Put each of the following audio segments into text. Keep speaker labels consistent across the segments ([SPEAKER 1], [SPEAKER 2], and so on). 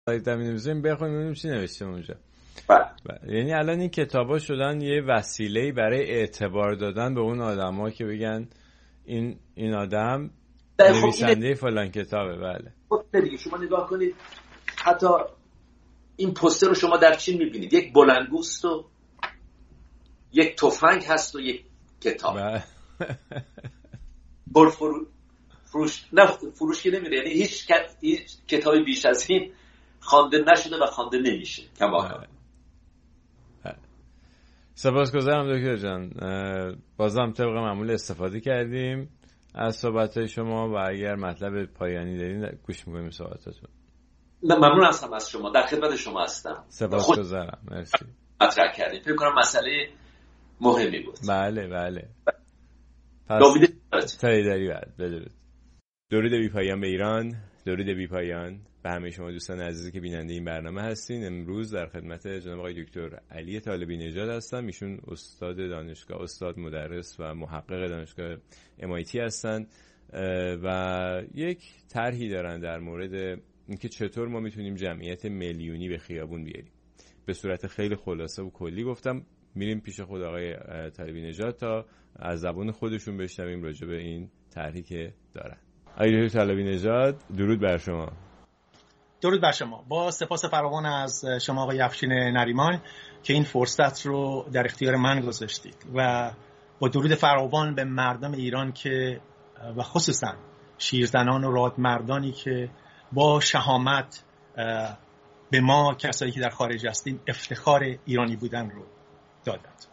[SPEAKER 1] سایت می‌نویسیم بخونیم ببینیم چی نوشته اونجا.
[SPEAKER 2] بله.
[SPEAKER 1] یعنی الان این کتابا شدن یه وسیله‌ای برای اعتبار دادن به اون آدما که بگن این آدم نویسنده فلان کتابه. بله.
[SPEAKER 2] خب دیگه شما نگاه کنید، حتی این پوستر رو شما در چین می‌بینید، یک بلندگوست و یک تفنگ هست و یک کتاب. فروش که نمیره، یعنی هیچ کتابی بیش از این خوانده نشده و خوانده نمیشه.
[SPEAKER 1] سپاسگزارم دکتر جان. بازم طبق معمول استفاده کردیم از صحبت‌های شما و اگر مطلب پایانی دارین گوش می‌کنیم صحبتاتون.
[SPEAKER 2] ممنون هستم از شما، در خدمت شما هستم.
[SPEAKER 1] سپاسگزارم. مرسی.
[SPEAKER 2] مطرح کردید. فکر کنم مسئله مهمی بود.
[SPEAKER 1] بله.
[SPEAKER 2] پس
[SPEAKER 1] تاییداری بعد بدرود. درود بی پایان به ایران، درود بی پایان به همه شما دوستان عزیزی که بیننده این برنامه هستین. امروز در خدمت جناب آقای دکتر علی طالبی نژاد هستم. ایشون استاد دانشگاه، استاد مدرس و محقق دانشگاه MIT هستن و یک طرحی دارن در مورد اینکه چطور ما میتونیم جمعیت میلیونی به خیابون بیاریم. به صورت خیلی خلاصه و کلی گفتم، میریم پیش خود آقای طالبی نژاد تا از زبان خودشون بشنویم راجع به این طرحی که دارن. آقای طالبی نژاد، درود بر شما.
[SPEAKER 3] درود بر شما. با سپاس فراوان از شما آقای افشین نریمان که این فرصت رو در اختیار من گذاشتید و با درود فراوان به مردم ایران که و خصوصا شیرزنان و رادمردانی که با شهامت به ما کسایی که در خارج هستیم افتخار ایرانی بودن رو دادند.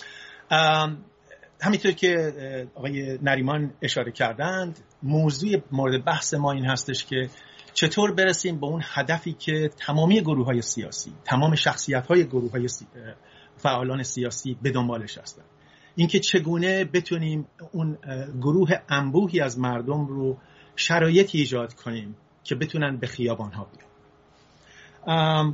[SPEAKER 3] همینطور که آقای نریمان اشاره کردند، موضوع مورد بحث ما این هستش که چطور برسیم به اون هدفی که تمامی گروه‌های سیاسی، تمام شخصیت‌های گروه‌های فعالان سیاسی به دنبالش هستند. اینکه چگونه بتونیم اون گروه انبوهی از مردم رو شرایطی ایجاد کنیم که بتونن به خیابان‌ها بیان.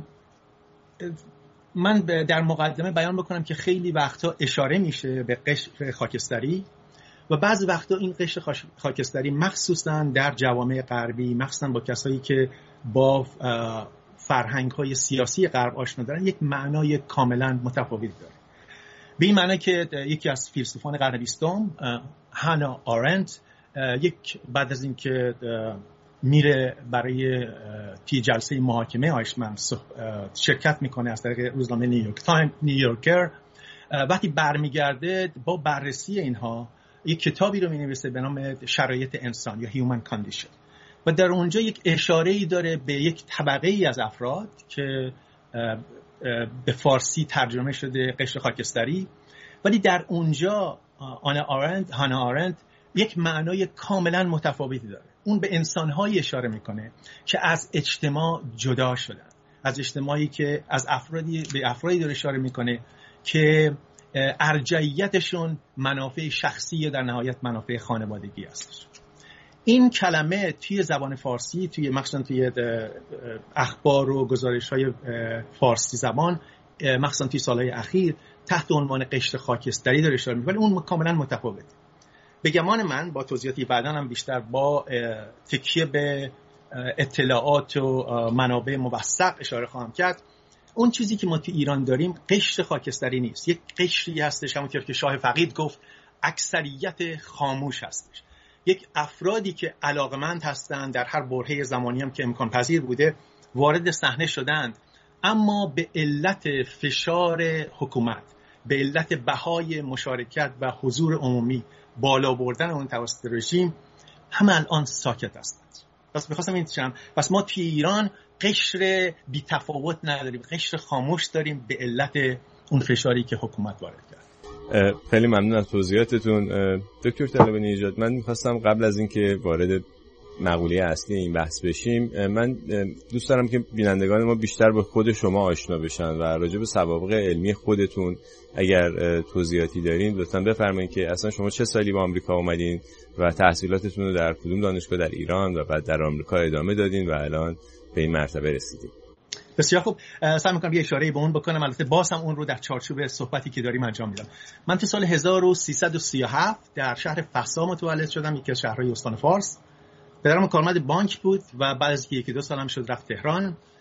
[SPEAKER 3] من در مقدمه بیان بکنم که خیلی وقتا اشاره میشه به قشر خاکستری و بعضی وقتا این قشر خاکستری مخصوصا در جوامع غربی، مخصوصا با کسایی که با فرهنگ‌های سیاسی غرب آشنا دارن، یک معنای کاملا متفاوت داره. به این معنی که یکی از فیلسوفان قرن 20 هانا آرنت یک بعد از اینکه میره برای جلسه محاکمه آیشمن شرکت میکنه از طریق روزنامه نیویورکر، وقتی برمیگرده با بررسی اینها یک کتابی رو مینویسه به نام شرایط انسان یا Human Condition و در اونجا یک اشاره‌ای داره به یک طبقه ای از افراد که به فارسی ترجمه شده قشر خاکستری، ولی در اونجا هانا آرنت یک معنای کاملا متفاوتی داره. اون به انسان‌هایی اشاره میکنه که از اجتماع جدا شدن، از اجتماعی که از افرادی داره اشاره میکنه که ارجحیتشون منافع شخصی در نهایت منافع خانوادگی هستش. این کلمه توی زبان فارسی، مخصوصا توی اخبار و گزارش‌های فارسی زبان، مخصوصا توی سالهای اخیر تحت عنوان قشر خاکستری داره اشاره میکنه، اون کاملا متفاوته. به گمان من با توضیحاتی بعداً هم بیشتر با تکیه به اطلاعات و منابع موثق اشاره خواهم کرد. اون چیزی که ما تو ایران داریم قشر خاکستری نیست، یک قشری هستش، همونطور که شاه فقید گفت اکثریت خاموش هستش. یک افرادی که علاقمند هستند در هر برهه زمانی هم که امکان پذیر بوده وارد صحنه شدند، اما به علت فشار حکومت، به علت بهای مشارکت و حضور عمومی بالا بردن اون توسط رژیم، همه الان ساکت هستند. پس می‌خواستم این چم، پس ما توی ایران قشر بی تفاوت نداریم، قشر خاموش داریم به علت اون فشاری که حکومت وارد کرد.
[SPEAKER 1] خیلی ممنون از توضیحاتتون دکتر طالبی نژاد. من می‌خواستم قبل از اینکه وارد مقوله اصلی این بحث بشیم، من دوست دارم که بینندگان ما بیشتر با خود شما آشنا بشن و راجع به سوابق علمی خودتون اگر توضیحاتی دارین لطفاً بفرمایید که اصلا شما چه سالی به آمریکا اومدین و تحصیلاتتون رو در کدوم دانشگاه در ایران و بعد در آمریکا ادامه دادین و الان به این مرتبه رسیدین.
[SPEAKER 3] بسیار خوب، سعی می‌کنم یه اشاره‌ای به اون بکنم، البته باز هم اون رو در چارچوب صحبتی که داریم انجام میدم. من تو سال 1337 در شهر فحسا متولد شدم، یکی از شهرهای استان فارس. پدرم کارمند بانک بود و بعد از یکی دو سال هم شد رفت تهران